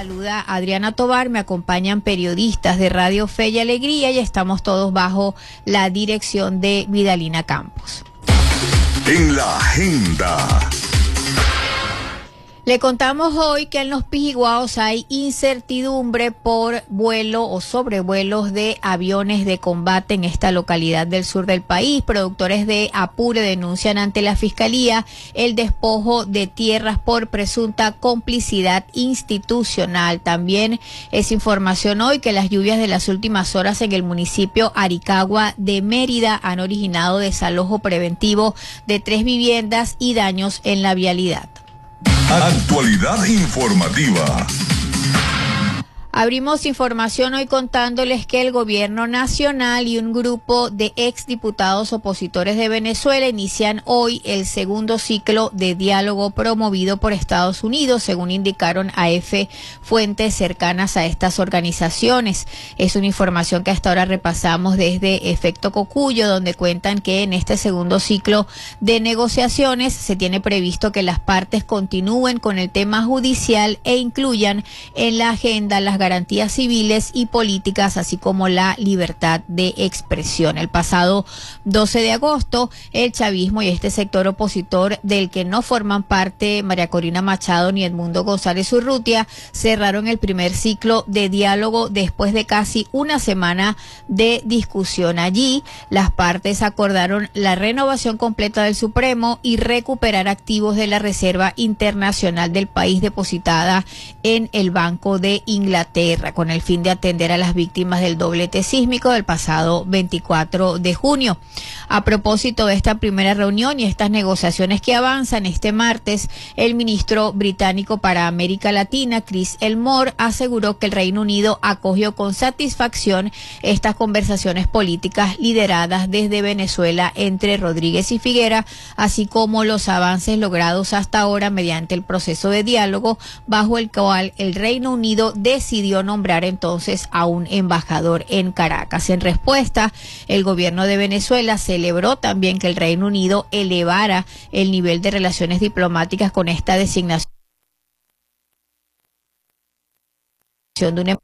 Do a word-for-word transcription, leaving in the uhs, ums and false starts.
saluda Adriana Tobar, me acompañan periodistas de Radio Fe y Alegría y estamos todos bajo la dirección de Vidalina Campos. En la agenda. Le contamos hoy que en los Pijiguaos hay incertidumbre por vuelo o sobrevuelos de aviones de combate en esta localidad del sur del país. Productores de Apure denuncian ante la Fiscalía el despojo de tierras por presunta complicidad institucional. También es información hoy que las lluvias de las últimas horas en el municipio Aricagua de Mérida han originado desalojo preventivo de tres viviendas y daños en la vialidad. Actualidad informativa. Abrimos información hoy contándoles que el gobierno nacional y un grupo de exdiputados opositores de Venezuela inician hoy el segundo ciclo de diálogo promovido por Estados Unidos, según indicaron a F fuentes cercanas a estas organizaciones. Es una información que hasta ahora repasamos desde Efecto Cocuyo, donde cuentan que en este segundo ciclo de negociaciones se tiene previsto que las partes continúen con el tema judicial e incluyan en la agenda las garantías civiles y políticas, así como la libertad de expresión. El pasado doce de agosto, el chavismo y este sector opositor del que no forman parte María Corina Machado ni Edmundo González Urrutia cerraron el primer ciclo de diálogo después de casi una semana de discusión. Allí, las partes acordaron la renovación completa del Supremo y recuperar activos de la Reserva Internacional del país depositada en el Banco de Inglaterra, con el fin de atender a las víctimas del doblete sísmico del pasado veinticuatro de junio. A propósito de esta primera reunión y estas negociaciones que avanzan, este martes, el ministro británico para América Latina, Chris Elmore, aseguró que el Reino Unido acogió con satisfacción estas conversaciones políticas lideradas desde Venezuela entre Rodríguez y Figuera, así como los avances logrados hasta ahora mediante el proceso de diálogo bajo el cual el Reino Unido decidió nombrar entonces a un embajador en Caracas. En respuesta, el gobierno de Venezuela celebró también que el Reino Unido elevara el nivel de relaciones diplomáticas con esta designación de un